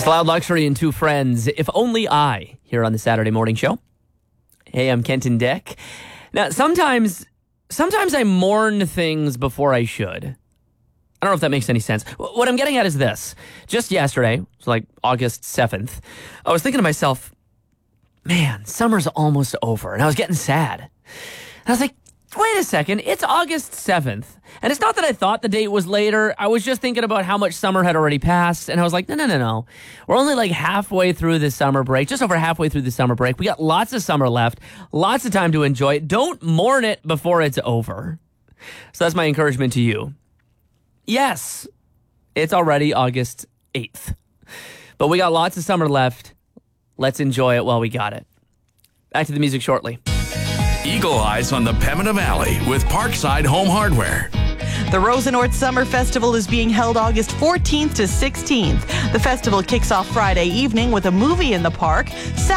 Loud Luxury and Two Friends, If Only I, here on the Saturday Morning Show. Hey, I'm Kenton Dick. Now, sometimes I mourn things before I should. I don't know if that makes any sense. What I'm getting at is this. Just yesterday, it's like August 7th, I was thinking to myself, man, summer's almost over. And I was getting sad. And I was like, wait a second, it's August 7th. And it's not that I thought the date was later. I was just thinking about how much summer had already passed. And I was like, no. We're only like halfway through the summer break, just over halfway through the summer break. We got lots of summer left, lots of time to enjoy it. Don't mourn it before it's over. So that's my encouragement to you. Yes, it's already August 8th. But we got lots of summer left. Let's enjoy it while we got it. Back to the music shortly. Eagle Eyes on the Pembina Valley with Parkside Home Hardware. The Rosenort Summer Festival is being held August 14th to 16th. The festival kicks off Friday evening with a movie in the park.